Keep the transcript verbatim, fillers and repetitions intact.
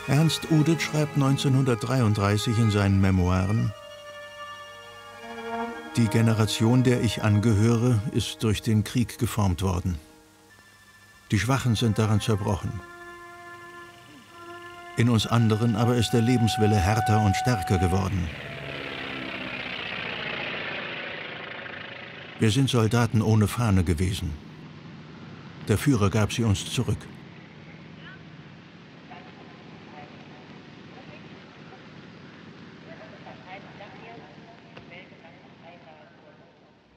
Ernst Udet schreibt neunzehnhundertdreiunddreißig in seinen Memoiren: Die Generation, der ich angehöre, ist durch den Krieg geformt worden. Die Schwachen sind daran zerbrochen. In uns anderen aber ist der Lebenswille härter und stärker geworden. Wir sind Soldaten ohne Fahne gewesen. Der Führer gab sie uns zurück.